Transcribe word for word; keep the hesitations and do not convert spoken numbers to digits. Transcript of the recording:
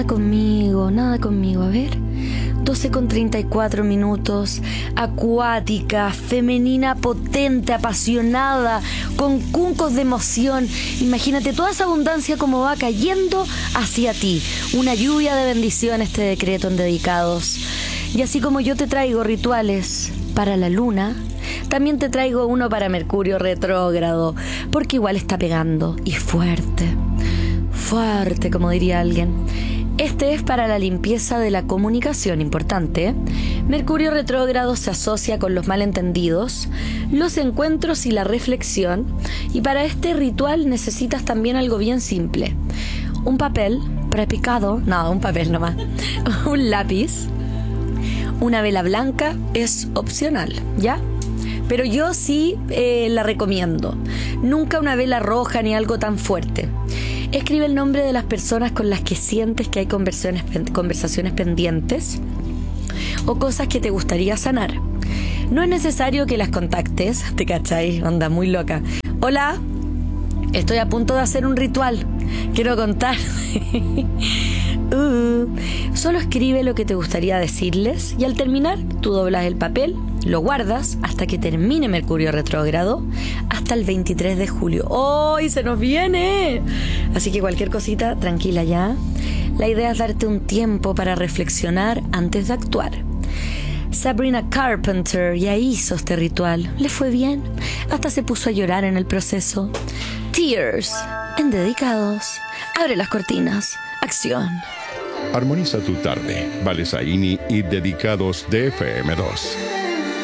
Conmigo, nada conmigo, a ver. doce con treinta y cuatro minutos, acuática, femenina, potente, apasionada, con cuncos de emoción. Imagínate toda esa abundancia como va cayendo hacia ti. Una lluvia de bendiciones te decreto en Dedicados. Y así como yo te traigo rituales para la luna, también te traigo uno para Mercurio retrógrado, porque igual está pegando y fuerte, fuerte, como diría alguien. Este es para la limpieza de la comunicación, importante, ¿eh? Mercurio retrógrado se asocia con los malentendidos, los encuentros y la reflexión, y para este ritual necesitas también algo bien simple. Un papel prepicado, no, un papel nomás, un lápiz, una vela blanca es opcional, ¿ya? Pero yo sí eh, la recomiendo. Nunca una vela roja ni algo tan fuerte. Escribe el nombre de las personas con las que sientes que hay conversaciones, conversaciones pendientes o cosas que te gustaría sanar. No es necesario que las contactes, ¿te cachai? Onda muy loca. Hola, estoy a punto de hacer un ritual. Quiero contar. uh, solo escribe lo que te gustaría decirles y al terminar tú doblas el papel, lo guardas hasta que termine Mercurio retrógrado, hasta el veintitrés de julio. ¡Hoy se nos viene! Así que cualquier cosita, tranquila ya. La idea es darte un tiempo para reflexionar antes de actuar. Sabrina Carpenter ya hizo este ritual. Le fue bien. Hasta se puso a llorar en el proceso. Tears en Dedicados. Abre las cortinas. Acción. Armoniza tu tarde. Valesaini y Dedicados de F M dos.